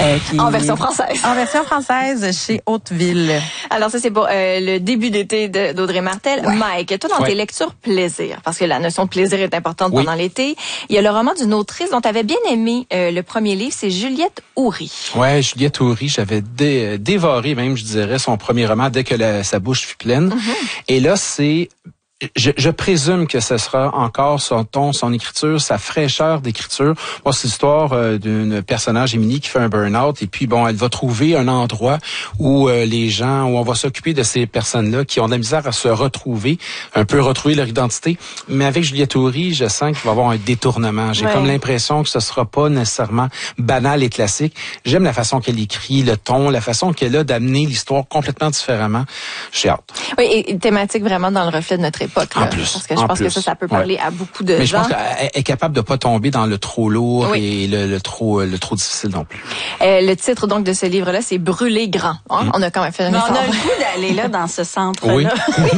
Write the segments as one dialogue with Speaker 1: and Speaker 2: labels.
Speaker 1: En version française.
Speaker 2: En version française chez Hauteville.
Speaker 1: Alors ça, c'est pour le début d'été d'Audrey Martel. Ouais. Mike, toi, dans tes lectures plaisir, parce que la notion de plaisir est importante pendant l'été, il y a le roman d'une autrice dont tu avais bien aimé le premier livre, c'est Juliette Houry.
Speaker 3: Ouais, Juliette Houry, j'avais dévoré même, je dirais, son premier roman dès que sa bouche fut pleine. Et là, c'est... Je présume que ce sera encore son ton, son écriture, sa fraîcheur d'écriture. Moi, c'est l'histoire d'une personnage, Émilie, qui fait un burn-out et puis, bon, elle va trouver un endroit où où on va s'occuper de ces personnes-là qui ont de la misère à se retrouver, un peu retrouver leur identité. Mais avec Juliette Houry, je sens qu'il va y avoir un détournement. J'ai comme l'impression que ce sera pas nécessairement banal et classique. J'aime la façon qu'elle écrit, le ton, la façon qu'elle a d'amener l'histoire complètement différemment. J'ai hâte.
Speaker 1: Oui, et thématique vraiment dans le reflet de notre époque.
Speaker 3: En plus,
Speaker 1: parce que je pense que ça peut parler à beaucoup de gens.
Speaker 3: Mais je pense qu'elle est capable de pas tomber dans le trop lourd et le trop difficile non plus.
Speaker 1: Le titre donc de ce livre-là, c'est Brûler grand. Hein? On a quand même fait un effort.
Speaker 4: On a le goût d'aller là dans ce centre-là. Oui.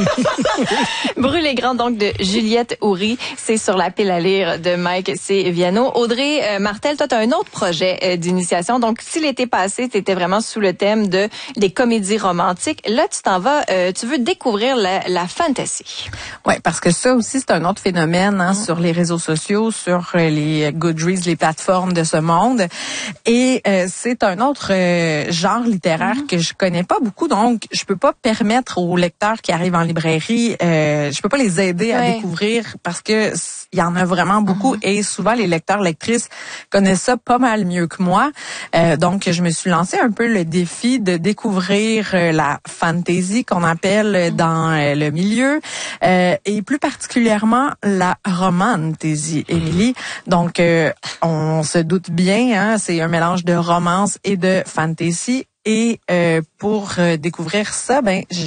Speaker 1: Brûler grand donc de Juliette Houry, c'est sur la pile à lire de Mike C. Viano. Audrey Martel, toi tu as un autre projet d'initiation. Donc si l'été passé, tu étais vraiment sous le thème des comédies romantiques, là tu t'en vas, tu veux découvrir la fantasy.
Speaker 2: Ouais, parce que ça aussi c'est un autre phénomène sur les réseaux sociaux, sur les Goodreads, les plateformes de ce monde, et c'est un autre genre littéraire que je connais pas beaucoup, donc je peux pas permettre aux lecteurs qui arrivent en librairie, je peux pas les aider à découvrir parce que il y en a vraiment beaucoup et souvent les lecteurs lectrices connaissent ça pas mal mieux que moi. Donc je me suis lancé un peu le défi de découvrir la fantasy qu'on appelle dans le milieu. Et plus particulièrement la romantasy, Émilie. Donc, on se doute bien, c'est un mélange de romance et de fantasy. Et pour découvrir ça,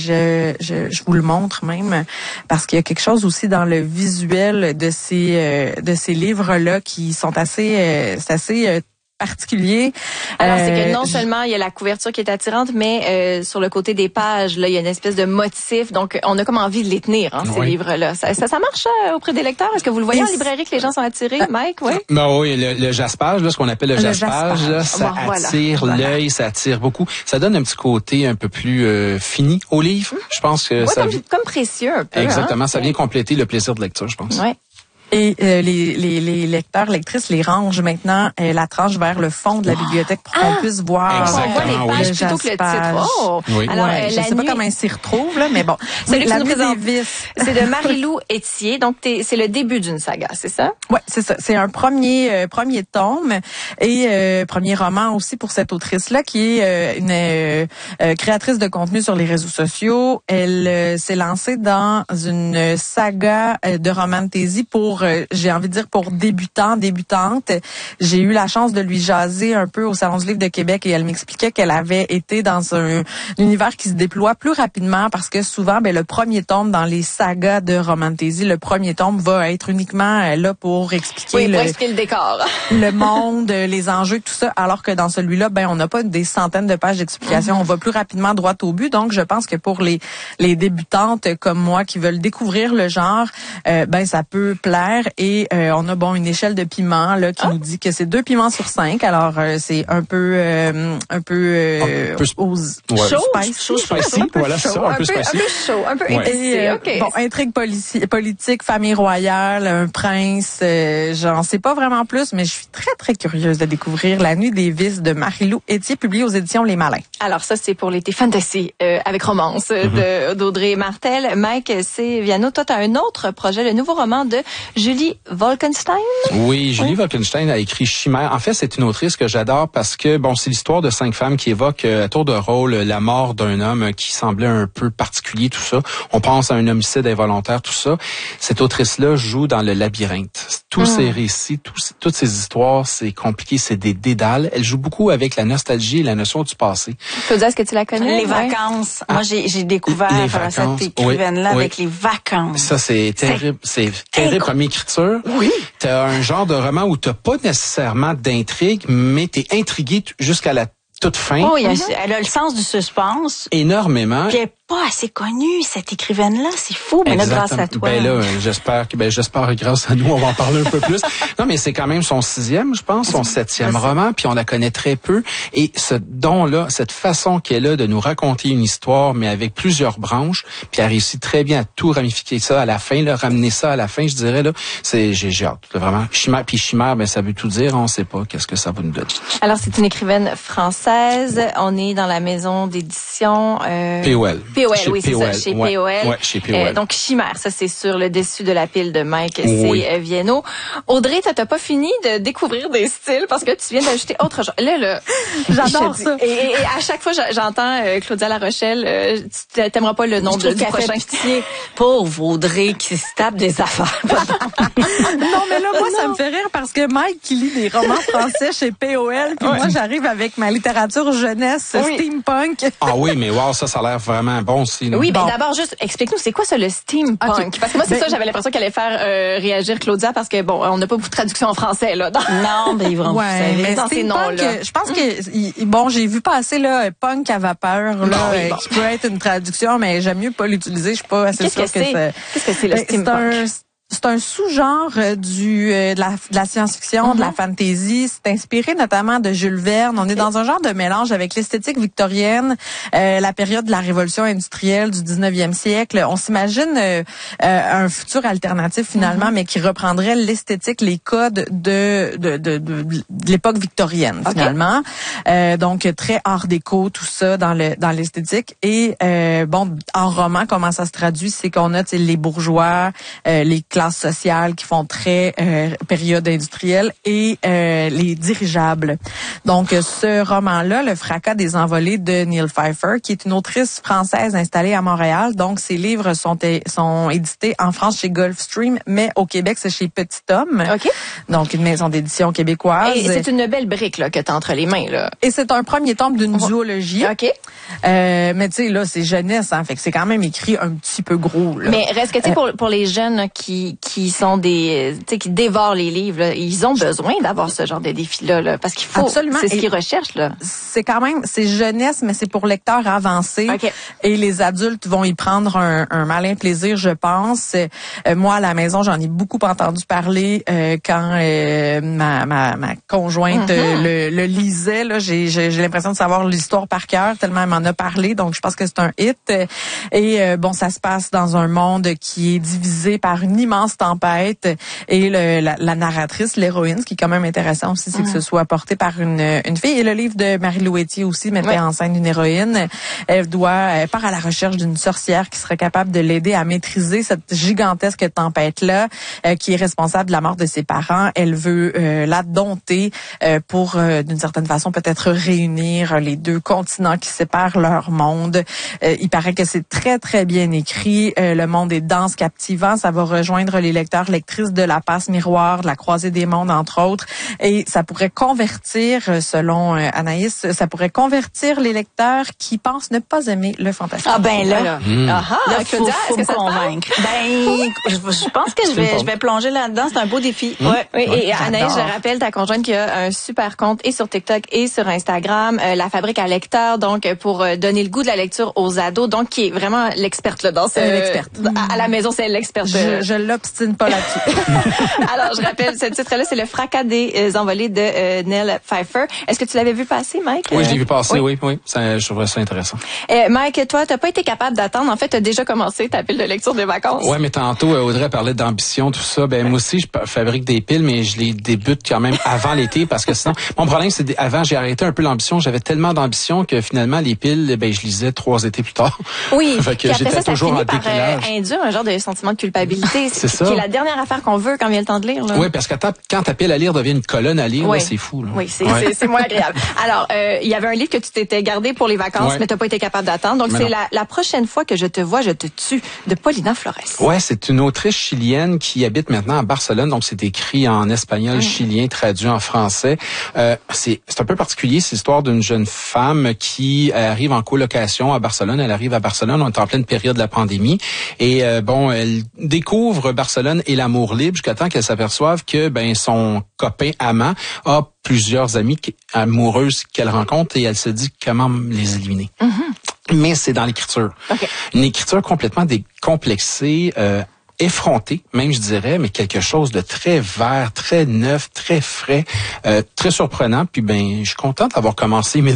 Speaker 2: je vous le montre même parce qu'il y a quelque chose aussi dans le visuel de ces livres-là qui sont assez particulier.
Speaker 1: Alors, c'est que non seulement il y a la couverture qui est attirante, mais sur le côté des pages, là, il y a une espèce de motif. Donc, on a comme envie de les tenir, ces livres-là. Ça marche auprès des lecteurs? Est-ce que vous le voyez en librairie que les gens sont attirés, Mike? Oui.
Speaker 3: Oui, le jaspage, là, ce qu'on appelle le jaspage, là, ça attire l'œil, ça attire beaucoup. Ça donne un petit côté un peu plus fini au livre. Je pense que ça
Speaker 1: comme précieux un peu.
Speaker 3: Exactement, ça vient compléter le plaisir de lecture, je pense.
Speaker 1: Ouais.
Speaker 2: Et les lecteurs, lectrices les rangent maintenant la tranche vers le fond de la bibliothèque pour qu'on puisse voir
Speaker 1: on voit les pages plutôt que le titre. Oh.
Speaker 3: Oui.
Speaker 1: Alors,
Speaker 2: je sais pas comment ils s'y retrouvent, là, mais bon.
Speaker 1: Celui
Speaker 2: la
Speaker 1: qui nous présente,
Speaker 2: des
Speaker 1: c'est de Marie-Lou Etier. Donc, c'est le début d'une saga, c'est ça?
Speaker 2: Ouais, c'est ça. C'est un premier tome et premier roman aussi pour cette autrice-là qui est une créatrice de contenu sur les réseaux sociaux. Elle s'est lancée dans une saga de romantasy pour j'ai envie de dire pour débutantes. J'ai eu la chance de lui jaser un peu au Salon du Livre de Québec et elle m'expliquait qu'elle avait été dans un univers qui se déploie plus rapidement parce que souvent, le premier tome dans les sagas de romantasy, le premier tome va être uniquement là pour expliquer
Speaker 1: le décor,
Speaker 2: le monde, les enjeux, tout ça, alors que dans celui-là, on n'a pas des centaines de pages d'explications. On va plus rapidement droit au but. Donc, je pense que pour les débutantes comme moi qui veulent découvrir le genre, ça peut plaire. Et on a une échelle de piment là qui nous dit que c'est 2 piments sur 5. Alors c'est un peu
Speaker 3: spicy. Voilà, c'est ça, un peu spicy.
Speaker 1: Un peu chaud, un peu épicé.
Speaker 2: Intrigue politique, famille royale, un prince. J'en sais pas vraiment plus, mais je suis très très curieuse de découvrir La Nuit des Vices de Marie-Lou Etier, publié aux éditions Les Malins.
Speaker 1: Alors ça c'est pour l'été fantasy avec romance d'Audrey Martel. Mike C. Viano, toi tu as un autre projet, le nouveau roman de Julie Wolkenstein?
Speaker 3: Oui, Julie Wolkenstein a écrit Chimère. En fait, c'est une autrice que j'adore parce que, c'est l'histoire de 5 femmes qui évoquent à tour de rôle la mort d'un homme qui semblait un peu particulier, tout ça. On pense à un homicide involontaire, tout ça. Cette autrice-là joue dans le labyrinthe. Tous ces récits, toutes ces histoires, c'est compliqué, c'est des dédales. Elle joue beaucoup avec la nostalgie et la notion du passé.
Speaker 1: Claudia, est-ce que tu la connais?
Speaker 4: Les vacances. Moi, j'ai découvert cette écrivaine-là avec les vacances.
Speaker 3: Ça, c'est terrible. C'est terrible comme écriture.
Speaker 4: Oui.
Speaker 3: T'as un genre de roman où t'as pas nécessairement d'intrigue, mais t'es intrigué jusqu'à la toute fin.
Speaker 4: Oui, elle a le sens du suspense.
Speaker 3: Énormément.
Speaker 4: Puis elle est pas assez connue, cette écrivaine-là. C'est fou, mais là, grâce à toi.
Speaker 3: Ben là, j'espère que grâce à nous, on va en parler un peu plus. Non, mais c'est quand même son 6e, je pense, son 7e roman, puis on la connaît très peu. Et ce don-là, cette façon qu'elle a de nous raconter une histoire, mais avec plusieurs branches, puis elle réussit très bien à tout ramifier ça à la fin, là, ramener ça à la fin, je dirais, là, j'ai hâte, là, vraiment. Chimère, ben ça veut tout dire, on sait pas qu'est-ce que ça va nous donner.
Speaker 1: Alors, c'est une écrivaine française. On est dans la maison d'édition...
Speaker 3: POL.
Speaker 1: POL, oui, c'est ça, chez POL.
Speaker 3: Ouais, chez POL.
Speaker 1: Donc, Chimère, ça, c'est sur le dessus de la pile de Mike C. Viano. Audrey, t'as pas fini de découvrir des styles parce que tu viens d'ajouter autre chose. Là,
Speaker 2: j'adore ça.
Speaker 1: Et à chaque fois, j'entends Claudia La Rochelle, tu t'aimeras pas le nom du prochain.
Speaker 4: Pauvre Audrey qui se tape des affaires.
Speaker 2: Non, mais là, moi, ça me fait rire parce que Mike qui lit des romans français chez POL, puis moi, j'arrive avec ma littérature jeunesse, steampunk.
Speaker 3: Ah oui, mais wow, ça a l'air vraiment bon aussi.
Speaker 1: Oui, mais d'abord, juste, explique-nous, c'est quoi ça, le steampunk? Okay. Parce que moi, c'est ça, j'avais l'impression qu'elle allait faire réagir Claudia parce que, bon, on n'a pas beaucoup de traduction en français, là.
Speaker 4: Non, mais ils vont
Speaker 2: mais dans ces noms-là. Je pense que, bon, j'ai vu passer, là, punk à vapeur, là, qui peut être une traduction, mais j'aime mieux pas l'utiliser. Je suis pas assez sûre que c'est.
Speaker 1: Qu'est-ce que c'est le steampunk?
Speaker 2: C'est un sous-genre de la science-fiction, de la fantasy. C'est inspiré notamment de Jules Verne. On est dans un genre de mélange avec l'esthétique victorienne, la période de la révolution industrielle du 19e siècle. On s'imagine un futur alternatif finalement, mais qui reprendrait l'esthétique, les codes de l'époque victorienne finalement. Donc très art déco, tout ça dans l'esthétique. Et bon, en roman, comment ça se traduit, c'est qu'on a les bourgeois, les classes sociales qui font très période industrielle et les dirigeables. Donc, ce roman-là, Le fracas des envolées de Neil Pfeiffer, qui est une autrice française installée à Montréal. Donc, ses livres sont édités en France chez Gulfstream, mais au Québec, c'est chez Petit Homme.
Speaker 1: Okay.
Speaker 2: Donc, une maison d'édition québécoise.
Speaker 1: Et c'est une belle brique là que t'as entre les mains, là.
Speaker 2: Et c'est un premier tome d'une duologie.
Speaker 1: OK.
Speaker 2: Mais tu sais, là, c'est jeunesse, hein, fait que c'est quand même écrit un petit peu gros, là.
Speaker 1: Mais reste que, tu sais, pour les jeunes là, qui sont des, tu sais, qui dévorent les livres, là, ils ont besoin d'avoir ce genre de défi-là, là, parce qu'il faut,
Speaker 2: absolument.
Speaker 1: C'est ce qu'ils recherchent, là.
Speaker 2: C'est jeunesse, mais c'est pour lecteurs avancés.
Speaker 1: Okay.
Speaker 2: Et les adultes vont y prendre un malin plaisir, je pense. Moi, à la maison, j'en ai beaucoup entendu parler quand ma conjointe le lisait. Là, j'ai l'impression de savoir l'histoire par cœur, tellement elle m'en a parlé. Donc, je pense que c'est un hit. Et bon, ça se passe dans un monde qui est divisé par une immense tempête. Et la narratrice, l'héroïne, ce qui est quand même intéressant aussi, c'est que ce soit porté par une fille. Et le livre de Marie-Lou Etier aussi mettait en scène une héroïne. Elle part à la recherche d'une sorcière qui serait capable de l'aider à maîtriser cette gigantesque tempête-là, qui est responsable de la mort de ses parents. Elle veut la dompter pour, d'une certaine façon, peut-être réunir les deux continents qui séparent leur monde. Il paraît que c'est très, très bien écrit. Le monde est dense, captivant. Ça va rejoindre les lecteurs, lectrices de La Passe Miroir, de La Croisée des mondes, entre autres. Et ça pourrait convertir, selon Anaïs, ça pourrait convertir les lecteurs qui pensent ne pas aimer le fantastique.
Speaker 4: Ah ben là,
Speaker 1: là,
Speaker 4: faut me convaincre. Ben, je pense que je vais plonger là-dedans. C'est un beau défi.
Speaker 1: Oui, et Anaïs, je rappelle ta conjointe qui a un super compte et sur TikTok et sur Instagram, La Fabrique à lecteurs, donc pour donner le goût de la lecture aux ados, donc qui est vraiment l'experte là, dans
Speaker 2: l'experte.
Speaker 1: À la maison, c'est l'experte.
Speaker 2: Je l'obstine pas là-dessus.
Speaker 1: Alors, je rappelle, ce titre-là, c'est Le fracas des envolées de Neil Pfeiffer. Est-ce que tu l'avais vu passer, Mike?
Speaker 3: Oui, je l'ai vu passer, oui. Je trouvais ça intéressant.
Speaker 1: Mike, toi, t'as pas été capable d'attendre. En fait, t'as déjà commencé ta pile de lecture des vacances.
Speaker 3: Ouais, mais tantôt, Audrey parlait d'ambition, tout ça. Ben, moi aussi, je fabrique des piles, mais je les débute quand même avant l'été parce que sinon, mon problème, c'est avant, j'ai arrêté un peu l'ambition. J'avais tellement d'ambition que finalement, les piles, ben, je lisais 3 étés plus tard.
Speaker 1: Oui.
Speaker 3: Fait que j'étais toujours en décalage.
Speaker 1: Par induire un genre de sentiment de culpabilité.
Speaker 3: C'est ça.
Speaker 1: Qui est la dernière affaire qu'on veut quand vient le temps de lire, là.
Speaker 3: Oui, parce que quand ta pile à lire devient une colonne à lire, là, c'est fou, là.
Speaker 1: Oui, c'est moins agréable. Alors, il y avait un livre que tu t'étais gardé pour les vacances, mais t'as pas été capable d'attendre. Donc, c'est la prochaine fois que je te vois, je te tue, de Paulina Flores.
Speaker 3: Ouais, c'est une autrice chilienne qui habite maintenant à Barcelone. Donc, c'est écrit en espagnol chilien, traduit en français. C'est un peu particulier. C'est l'histoire d'une jeune femme qui arrive en colocation à Barcelone. Elle arrive à Barcelone, on est en pleine période de la pandémie. Et bon, elle découvre Barcelone et l'amour libre jusqu'à temps qu'elle s'aperçoive que son copain amant a plusieurs amies amoureuses qu'elle rencontre et elle se dit comment les éliminer. Mais c'est dans l'écriture.
Speaker 1: Okay.
Speaker 3: Une écriture complètement décomplexée, effrontée, même je dirais, mais quelque chose de très vert, très neuf, très frais, très surprenant. Puis je suis content d'avoir commencé mes